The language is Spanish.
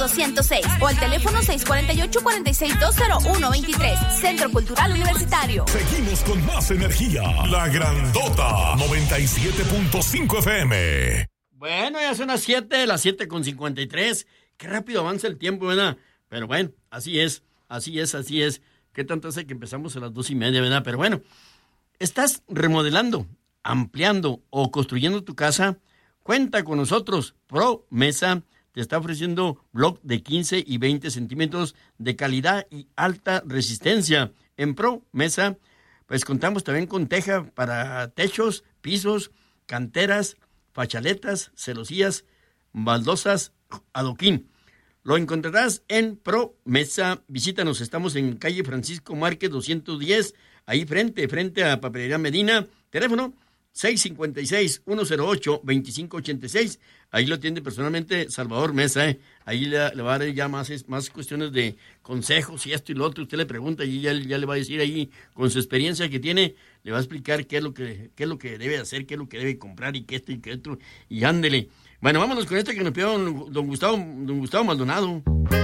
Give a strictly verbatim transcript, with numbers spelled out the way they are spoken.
doscientos seis o al teléfono seis cuatro ocho, cuatro seis dos cero uno veintitrés. Centro Cultural Universitario. Seguimos con más energía. La Grandota noventa y siete punto cinco F M. Bueno, ya son las siete, las siete con cincuenta y tres. Qué rápido avanza el tiempo, ¿verdad? Pero bueno, así es, así es, así es. ¿Qué tanto hace que empezamos a las dos y media, verdad? Pero bueno, ¿estás remodelando, ampliando o construyendo tu casa? Cuenta con nosotros. Pro Mesa te está ofreciendo bloc de quince y veinte centímetros de calidad y alta resistencia. En Pro Mesa, pues contamos también con teja para techos, pisos, canteras, fachaletas, celosías, baldosas, adoquín. Lo encontrarás en Pro Mesa. Visítanos, estamos en calle Francisco Márquez doscientos diez, ahí frente, frente a Papelería Medina. Teléfono seis cinco seis, uno cero ocho, dos cinco ocho seis. Ahí lo atiende personalmente Salvador Mesa. ¿eh? Ahí le, le va a dar ya más, más cuestiones de consejos y esto y lo otro. Usted le pregunta y ya, ya le va a decir ahí, con su experiencia que tiene, le va a explicar qué es lo que, qué es lo que debe hacer, qué es lo que debe comprar y qué esto y qué otro. Y ándele. Bueno, vámonos con este que nos pidió don, don Gustavo, don Gustavo Maldonado.